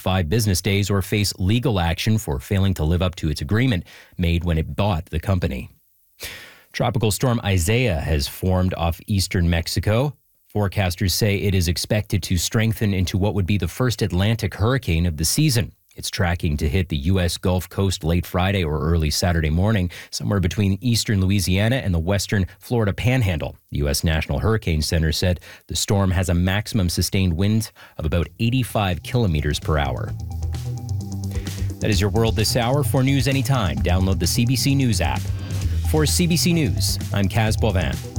5 business days or face legal action for failing to live up to its agreement made when it bought the company. Tropical storm Isaiah has formed off eastern Mexico. Forecasters say it is expected to strengthen into what would be the first Atlantic hurricane of the season. It's tracking to hit the U.S. Gulf Coast late Friday or early Saturday morning, somewhere between eastern Louisiana and the western Florida Panhandle. The U.S. National Hurricane Center said the storm has a maximum sustained wind of about 85 kilometers per hour. That is your world this hour. For news anytime, download the CBC News app. For CBC News, I'm Kaz Boivin.